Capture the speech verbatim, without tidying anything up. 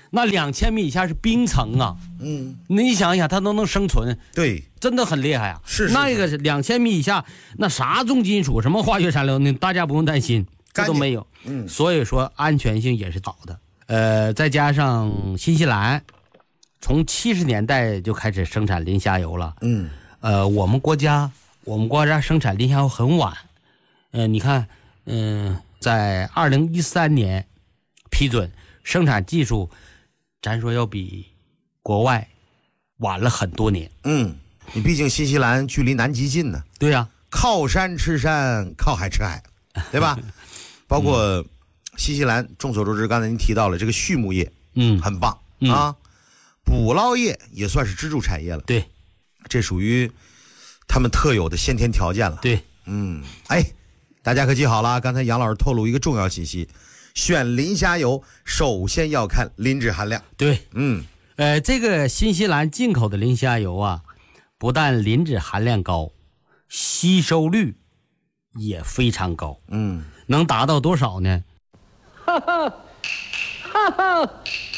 那两千米以下是冰层啊。嗯，你想一想，它都能生存， 对， 真的很厉害啊。 是是是那个是两千米以下，那啥重金属，什么化学残留，那大家不用担心，这都没有。嗯，所以说安全性也是好的。呃，再加上新西兰从七十年代就开始生产磷虾油了。嗯，呃，我们国家我们国家生产磷虾油很晚。呃，你看，嗯、呃，在二零一三年批准生产技术，咱说要比国外晚了很多年。 嗯，你毕竟新西兰距离南极近呢。 对呀、啊， 靠山吃山，靠海吃海，对吧？包括新西兰，众所周知，刚才您提到了这个畜牧业，嗯，很棒、嗯、啊，捕捞业也算是支柱产业了。 对， 这属于他们特有的先天条件了。 对， 嗯，哎，大家可记好了，刚才杨老师透露一个重要信息。选磷虾油首先要看磷脂含量。 对，嗯，呃，这个新西兰进口的磷虾油啊，不但磷脂含量高，吸收率也非常高。嗯，能达到多少呢？哈哈，哈哈。